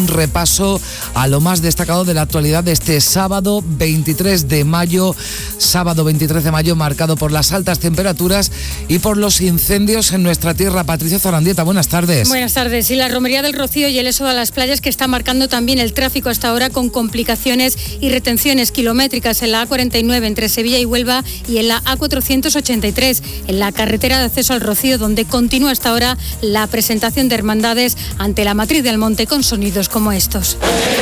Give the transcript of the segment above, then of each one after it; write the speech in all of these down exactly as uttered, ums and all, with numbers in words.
un repaso a lo más destacado de la actualidad de este sábado veintitrés de mayo, sábado veintitrés de mayo marcado por las altas temperaturas y por los incendios en nuestra tierra. Patricia Zarandieta, buenas tardes. Buenas tardes. Y la romería del Rocío y el éxodo a las playas que está marcando también el tráfico hasta ahora, con complicaciones y retenciones kilométricas en la A cuarenta y nueve entre Sevilla y Huelva y en la A cuatrocientos ochenta y tres en la carretera de acceso al Rocío, donde continúa hasta ahora la presentación de hermandades ante la matriz del monte con sonidos como estos.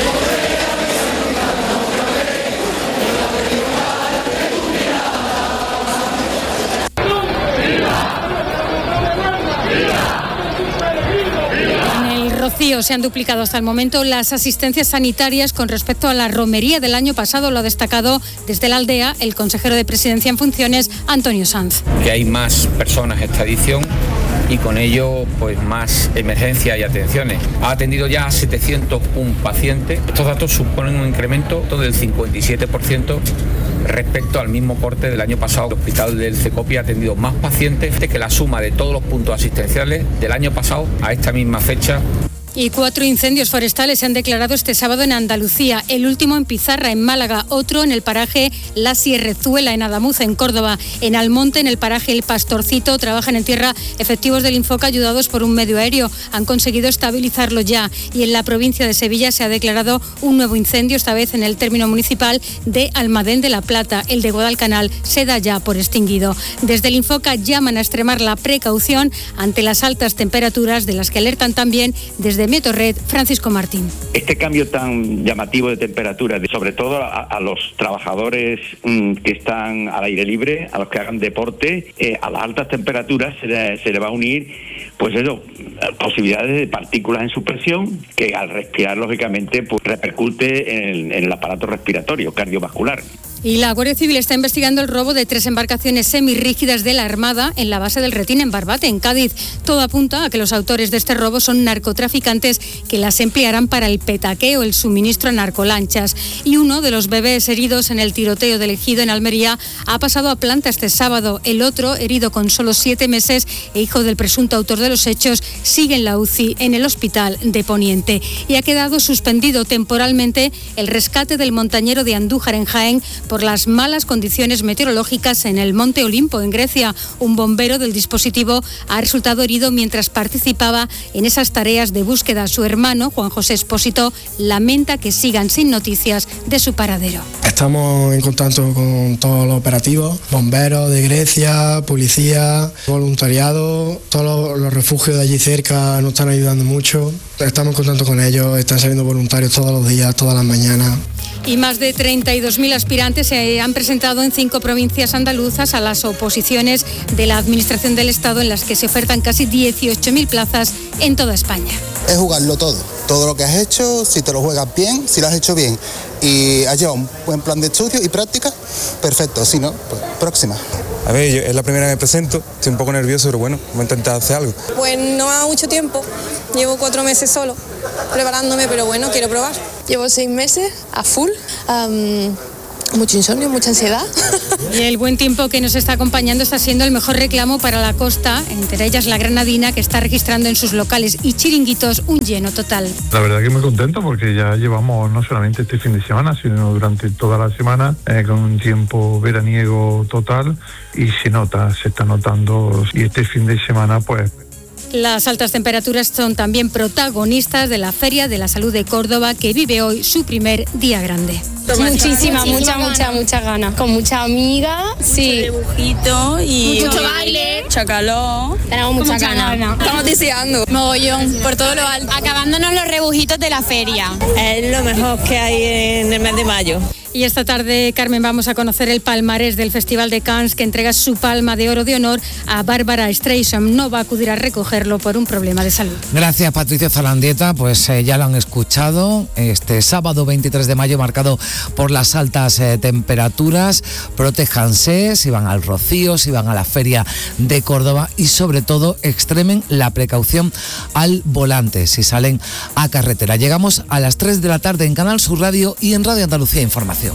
Rocío se han duplicado hasta el momento las asistencias sanitarias con respecto a la romería del año pasado. Lo ha destacado desde la aldea el consejero de Presidencia en funciones, Antonio Sanz. Que hay más personas esta edición y con ello pues más emergencias y atenciones. Ha atendido ya a setecientos uno pacientes. Estos datos suponen un incremento del cincuenta y siete por ciento respecto al mismo corte del año pasado. El hospital del Cecopi ha atendido más pacientes que la suma de todos los puntos asistenciales del año pasado a esta misma fecha. Y cuatro incendios forestales se han declarado este sábado en Andalucía. El último en Pizarra, en Málaga. Otro en el paraje La Sierrezuela, en Adamuz, en Córdoba. En Almonte, en el paraje El Pastorcito, trabajan en tierra efectivos del Infoca ayudados por un medio aéreo. Han conseguido estabilizarlo ya. Y en la provincia de Sevilla se ha declarado un nuevo incendio, esta vez en el término municipal de Almadén de la Plata. El de Guadalcanal se da ya por extinguido. Desde el Infoca llaman a extremar la precaución ante las altas temperaturas, de las que alertan también desde Metorred, Francisco Martín. Este cambio tan llamativo de temperatura, sobre todo a, a los trabajadores mmm, que están al aire libre, a los que hagan deporte, eh, a las altas temperaturas se le, se le va a unir, pues eso, posibilidades de partículas en suspensión que al respirar, lógicamente, pues repercute en, en el aparato respiratorio, cardiovascular. Y la Guardia Civil está investigando el robo de tres embarcaciones semirrígidas de la Armada en la base del Retín, en Barbate, en Cádiz. Todo apunta a que los autores de este robo son narcotraficantes que las emplearán para el petaqueo, el suministro a narcolanchas. Y uno de los bebés heridos en el tiroteo del Ejido, en Almería, ha pasado a planta este sábado. El otro, herido con solo siete meses e hijo del presunto autor de los hechos, sigue en la U C I en el hospital de Poniente. Y ha quedado suspendido temporalmente el rescate del montañero de Andújar, en Jaén, por las malas condiciones meteorológicas en el Monte Olimpo, en Grecia. Un bombero del dispositivo ha resultado herido mientras participaba en esas tareas de búsqueda. Su hermano, Juan José Espósito, lamenta que sigan sin noticias de su paradero. Estamos en contacto con todos los operativos, bomberos de Grecia, policía, voluntariado, todos los, los refugios de allí cerca nos están ayudando mucho. Estamos en contacto con ellos, están saliendo voluntarios todos los días, todas las mañanas. Y más de treinta y dos mil aspirantes se han presentado en cinco provincias andaluzas a las oposiciones de la Administración del Estado, en las que se ofertan casi dieciocho mil plazas en toda España. Es jugarlo todo, todo lo que has hecho, si te lo juegas bien, si lo has hecho bien y has llevado un buen plan de estudio y práctica, perfecto, si no, pues próxima. A ver, yo, es la primera vez que me presento, estoy un poco nervioso, pero bueno, voy a intentar hacer algo. Pues no me ha dado mucho tiempo, llevo cuatro meses solo preparándome, pero bueno, quiero probar. Llevo seis meses a full, um, mucho insomnio, mucha ansiedad. Y el buen tiempo que nos está acompañando está siendo el mejor reclamo para la costa, entre ellas la Granadina, que está registrando en sus locales y chiringuitos un lleno total. La verdad que muy contento, porque ya llevamos no solamente este fin de semana, sino durante toda la semana eh, con un tiempo veraniego total, y se nota, se está notando, y este fin de semana pues... Las altas temperaturas son también protagonistas de la Feria de la Salud de Córdoba, que vive hoy su primer día grande. Muchísimas, muchas, muchas, muchas ganas. Con muchas amigas, sí. Mucho dibujito y mucho baile, mucha calor. Tenemos muchas ganas. Gana. Estamos deseando. Mogollón, por todo lo alto. Acabándonos los rebujitos de la feria. Es lo mejor que hay en el mes de mayo. Y esta tarde, Carmen, vamos a conocer el palmarés del Festival de Cannes, que entrega su palma de oro de honor a Bárbara Streisand. No va a acudir a recogerlo por un problema de salud. Gracias, Patricia Zarandieta. Pues eh, ya lo han escuchado. Este sábado veintitrés de mayo, marcado por las altas eh, temperaturas. Protéjanse si van al Rocío, si van a la Feria de Córdoba, y sobre todo extremen la precaución al volante si salen a carretera. Llegamos a las tres de la tarde en Canal Sur Radio y en Radio Andalucía Información.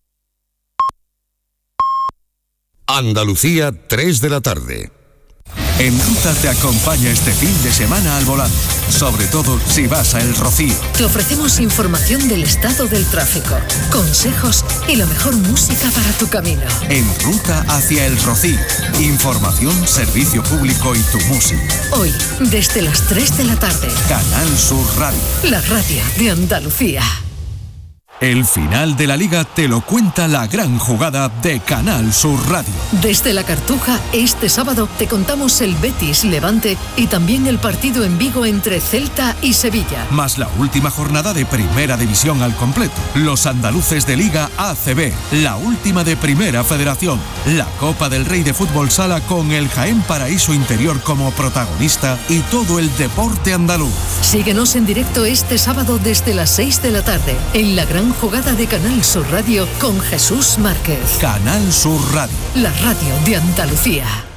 Andalucía, tres de la tarde. En Ruta te acompaña este fin de semana al volante, sobre todo si vas a El Rocío. Te ofrecemos información del estado del tráfico, consejos y la mejor música para tu camino. En Ruta hacia El Rocío, información, servicio público y tu música. Hoy, desde las tres de la tarde. Canal Sur Radio. La radio de Andalucía. El final de la Liga te lo cuenta la gran jugada de Canal Sur Radio. Desde la Cartuja, este sábado te contamos el Betis Levante y también el partido en Vigo entre Celta y Sevilla. Más la última jornada de Primera División al completo. Los andaluces de Liga A C B, la última de Primera Federación. La Copa del Rey de Fútbol Sala con el Jaén Paraíso Interior como protagonista y todo el deporte andaluz. Síguenos en directo este sábado desde las seis de la tarde en la gran jugada de Canal Sur Radio con Jesús Márquez. Canal Sur Radio. La radio de Andalucía.